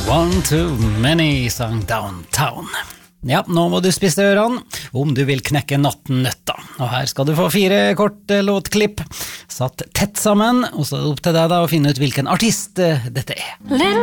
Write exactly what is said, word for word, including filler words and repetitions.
One too many sang Downtown. Ja, nå må du spisse ørene om du vil knekke nattnøtta. Og her skal du få fire korte låtklipp satt tett sammen, og så er det opp til deg da å finne ut hvilken artist dette er. Little